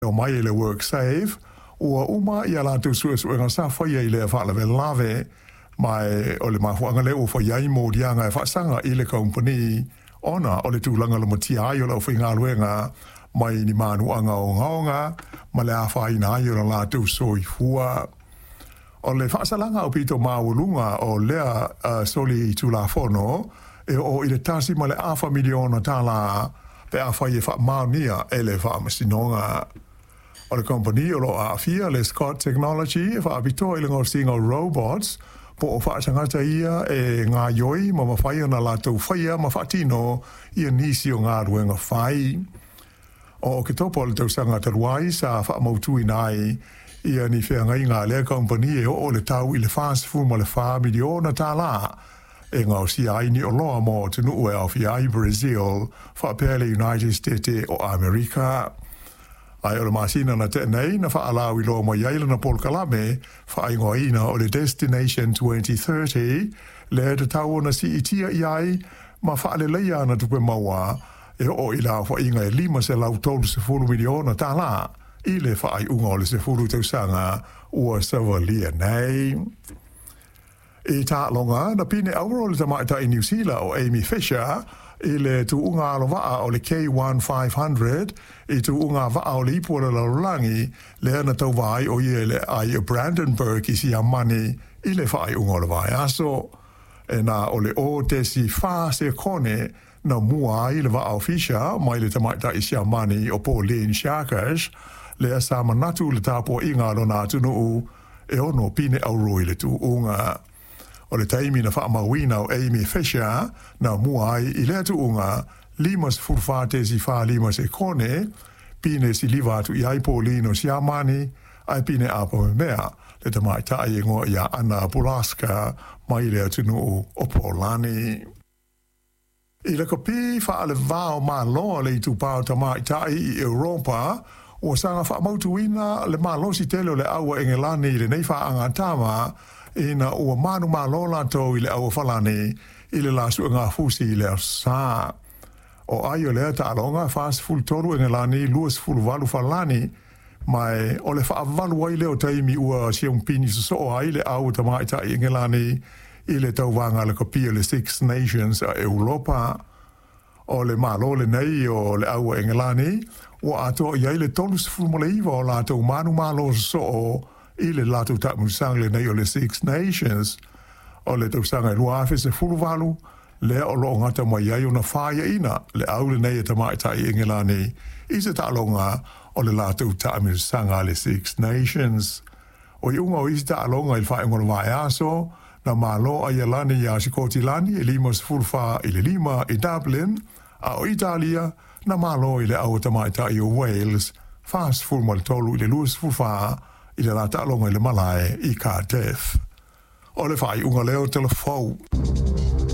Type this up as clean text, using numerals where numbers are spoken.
o mai le work save o uma ia la tu su nga sa fa ia le fa le lave mai o le mafuanga le o fa ia mo dianga fa sanga i le company ona o le tūlanga le matia ai o lau whainga luenga mai ni manu anga o ngaonga ma le awha ina ai o la tū soi fua. O le whaasalanga o pito maulunga o lea soli i tūla whono e o i le tasi ma le awha miliona tāla pe awha i e wha maunia e le wha masinonga. O le company o lo a fia le Scott Technology e wha apito i le ngostinga robots po o whaatangata ia e ngā ioi ma mawhai ona lātou whaia ma whaatino ia nisi o ngā ruenga whai. O ke topo le tausanga taruai sa whaamautui nai ia ni whea ngai ngā lea company e o le tau i le fast food ma le wha miliona tā la e ngā o si aini o loa mo tunu ue au fi ai Brazil whaapele United States o Amerika. Ai o le masina na te nei na whaalau i loa mo iaila na Paul Kalame whaingoa ina o le Destination 2030 le te tau na si itia i ai ma whaale leia na tupe maua e o i la whainga e lima se lau tolu se fulu miliona tā la i le whaai unga o le se fulu tausanga ua savalia nei. I tā longa na pine auro le tamaita i New Zealand o Amy Fisher i le tuunga alo waa o le K1500 i tuunga waa o le ipua le larulangi le ana tau vai o ie le ai o Brandenburg i si amani i le whai unga o le vai aso. E na o le o te si wha se kone na mua i le waa o Fisher mai le tamaita i si amani o Pauline Sharkers le asa manatu le tapo inga lo na tunu e ono pine auro i le tuunga. O le taimi na whaamawina o Amy Fisher na muai i lea tuunga limas furfate si wha limas e kone pine si livatu i aipolino si amani ai pine apo me mea le tamai tai ingo ia Anna Pulaska mai lea tunu o Polani. I le kopi wha ale vao ma loa le tu pao tamai tai i Europa o sanga whaamautuina le ma losi tele o le aua Engelani le nei wha angatama ina ua manu malola tau i le aua whalane i le lasu ngā fusi i le sa. O ai o lea ta alonga fast full toru Engelani luas full walu whalane mai o le whaavalu ai leo taimi ua siampini so ai le au tamaita i Engelani i le tau wanga le kopia le Six Nations a Europa. O le malo le nei o le aua Engelani ua ato i ai le tolus fulmoleiva o la tau manu malo so i le latu tamusang le nei o le Six Nations. O le tausanga lua afe se fuluwalu, le o lo ngata mai ai o na whaia ina, le au le nei e tamaita i Engelani, i se talonga o le latu tamusanga le Six Nations. O i unga o isi talonga i whae ngona vai aso, na malo a Ialani i Asikotilani e limas fulfa i le lima i Dublin, a o Italia, na malo i le au tamaita i o Wales, fast fulmal tolu i le luas fulfa, i le rata alonga i le malae i Cardiff. O le whai unga leo telefou.